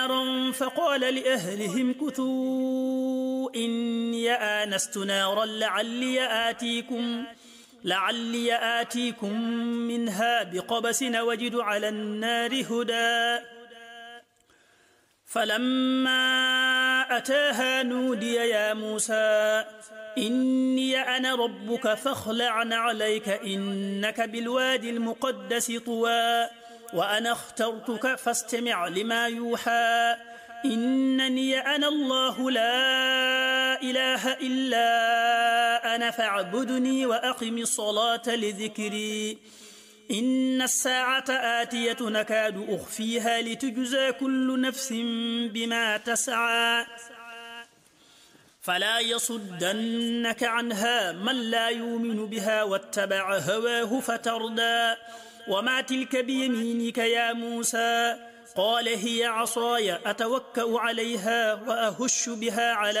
نارا فقال لأهلهم كثوا إني آنست نارا لعلي آتيكم منها بقبس وجد على النار هدى. فلما أتاها نودي يا موسى إني أنا ربك فاخلع عليك إنك بالوادي المقدس طوى وأنا اخترتك فاستمع لما يوحى إنني أنا الله لا إله إلا أنا فاعبدني وأقم الصلاة لذكري إن الساعة آتية نكاد أخفيها لتجزى كل نفس بما تسعى فلا يصدنك عنها من لا يؤمن بها واتبع هواه فتردى. وما تلك بيمينك يا موسى قال هي عصاي أتوكأ عليها وأهش بها على